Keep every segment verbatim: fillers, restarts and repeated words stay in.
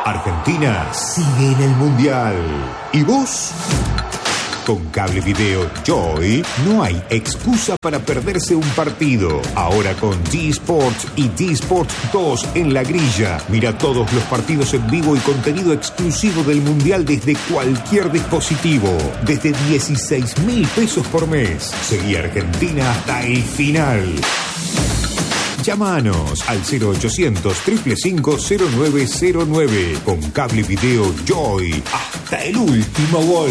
Argentina sigue en el Mundial. ¿Y vos? Con Cable Video Joy no hay excusa para perderse un partido. Ahora con D-Sports y D-Sports dos en la grilla. Mira todos los partidos en vivo y contenido exclusivo del Mundial desde cualquier dispositivo. Desde dieciséis mil pesos por mes. Seguí a Argentina hasta el final. Llámanos al cero ochocientos, cinco cinco cinco, cero nueve cero nueve. Con Cable Video Joy hasta el último gol.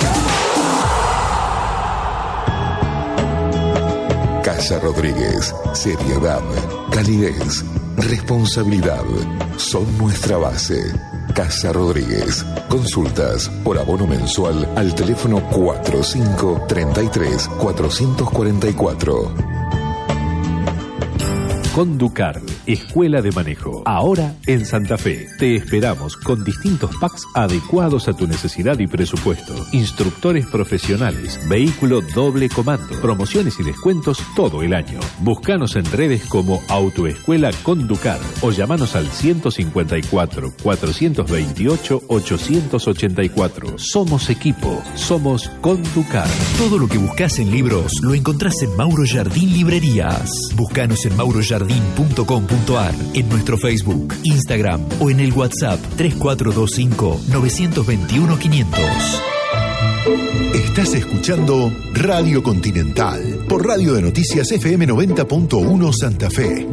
Casa Rodríguez, seriedad, calidez, responsabilidad, son nuestra base. Casa Rodríguez, consultas por abono mensual al teléfono cuatro cinco tres tres, cuatro cuatro cuatro. Conducar, Escuela de Manejo. Ahora en Santa Fe. Te esperamos con distintos packs adecuados a tu necesidad y presupuesto. Instructores profesionales, vehículo doble comando, promociones y descuentos todo el año. Búscanos en redes como Autoescuela Conducar o llamanos al ciento cincuenta y cuatro, cuatrocientos veintiocho, ochocientos ochenta y cuatro. Somos equipo, somos Conducar. Todo lo que buscas en libros lo encontrás en Mauro Jardín Librerías. Búscanos en mauro jardín punto com punto ar, en nuestro Facebook, Instagram o en el WhatsApp tres cuatro dos cinco, nueve dos uno, quinientos. Estás escuchando Radio Continental por Radio de Noticias F M noventa punto uno Santa Fe.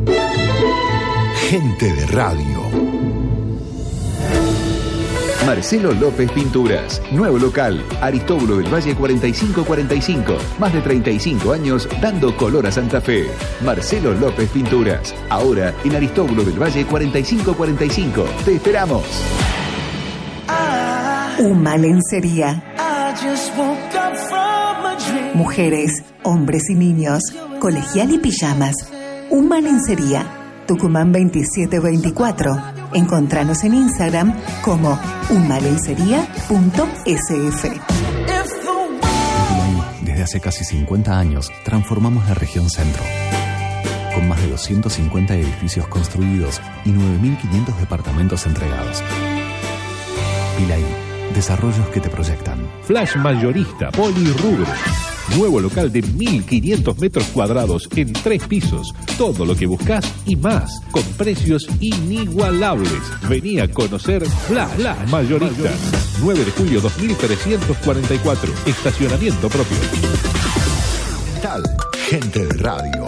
Gente de radio. Marcelo López Pinturas, nuevo local, Aristóbulo del Valle cuarenta y cinco cuarenta y cinco, más de treinta y cinco años dando color a Santa Fe. Marcelo López Pinturas, ahora en Aristóbulo del Valle cuarenta y cinco cuarenta y cinco. ¡Te esperamos! Uma Lencería. Mujeres, hombres y niños, colegial y pijamas. Uma Lencería. Tucumán veintisiete veinticuatro. Encontranos en Instagram como umalencería punto s f. Desde hace casi cincuenta años transformamos la región centro. Con más de doscientos cincuenta edificios construidos y nueve mil quinientos departamentos entregados. Pilaí, desarrollos que te proyectan. Flash Mayorista Polirrubro. Nuevo local de mil quinientos metros cuadrados en tres pisos. Todo lo que buscas y más, con precios inigualables. Vení a conocer Flash, Flash Mayorista. nueve de julio dos mil trescientos cuarenta y cuatro. Estacionamiento propio. Tal, gente de radio.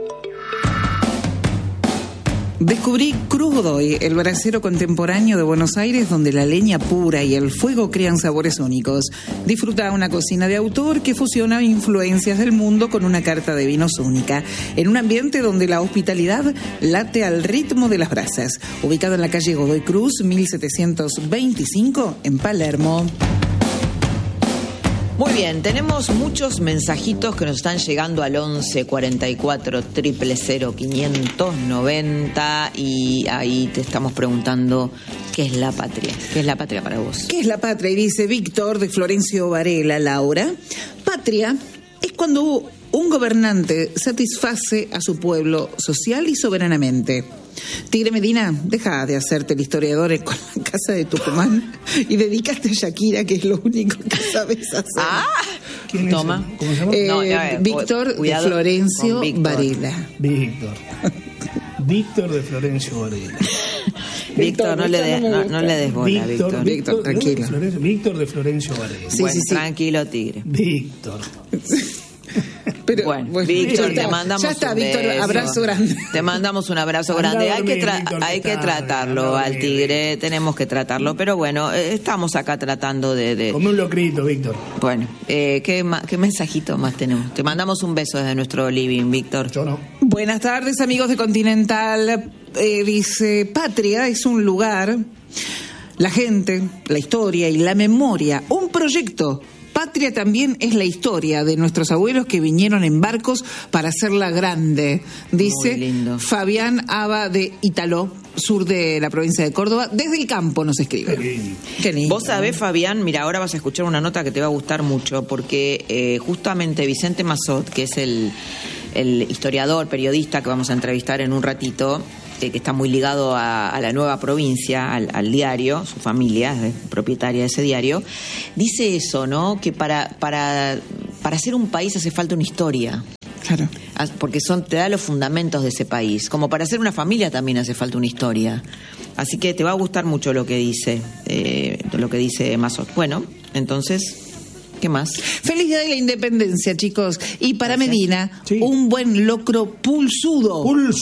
Descubrí Cruz Godoy, el brasero contemporáneo de Buenos Aires, donde la leña pura y el fuego crean sabores únicos. Disfruta una cocina de autor que fusiona influencias del mundo con una carta de vinos única, en un ambiente donde la hospitalidad late al ritmo de las brasas. Ubicado en la calle Godoy Cruz, mil setecientos veinticinco, en Palermo. Muy bien, tenemos muchos mensajitos que nos están llegando al once cuarenta y cuatro, cero cero cero, quinientos noventa y ahí te estamos preguntando ¿qué es la patria? ¿Qué es la patria para vos? ¿Qué es la patria? Y dice Víctor de Florencio Varela, Laura. Patria es cuando un gobernante satisface a su pueblo social y soberanamente. Tigre Medina, deja de hacerte el historiador con la casa de Tucumán y dedícate a Shakira, que es lo único que sabes hacer. Ah, ¿Quién toma. Es? ¿Cómo se llama? Eh, no, ya, Víctor de Florencio Víctor. Varela. Víctor. Víctor de Florencio Varela. Víctor, no, le de, no, no le des bola, Víctor. Víctor, Víctor, tranquilo. De Florencio, Víctor de Florencio Varela. Sí, bueno, sí, sí. Tranquilo, Tigre. Víctor. Pero, bueno, bueno, Víctor, está, te mandamos ya está, un Víctor, beso. abrazo grande. Te mandamos un abrazo grande. Hay que, tra- Víctor, hay que tarde, tratarlo tarde, al Tigre, tenemos que tratarlo. Pero bueno, eh, estamos acá tratando de... de... Come un locrito, Víctor. Bueno, eh, ¿qué, ma- ¿qué mensajito más tenemos? Te mandamos un beso desde nuestro living, Víctor. Yo no. Buenas tardes, amigos de Continental. Eh, dice, patria es un lugar, la gente, la historia y la memoria, un proyecto. Patria también es la historia de nuestros abuelos que vinieron en barcos para hacerla grande, dice Fabián Aba de Italó, sur de la provincia de Córdoba. Desde el campo nos escribe. Qué lindo. Qué lindo. Vos sabés, Fabián, mira, ahora vas a escuchar una nota que te va a gustar mucho, porque eh, justamente Vicente Mazot, que es el, el historiador, periodista que vamos a entrevistar en un ratito, eh, que está muy ligado a, a la Nueva Provincia, al, al diario, su familia es propietaria de ese diario, dice eso, ¿no? Que para, para, para ser un país hace falta una historia. Claro. Porque son, te da los fundamentos de ese país. Como para ser una familia también hace falta una historia. Así que te va a gustar mucho lo que dice, eh, lo que dice Mazot. Bueno, entonces, ¿qué más? Feliz Día de la Independencia, chicos. Y para Gracias. Medina, Sí. un buen locro pulsudo. Pulso.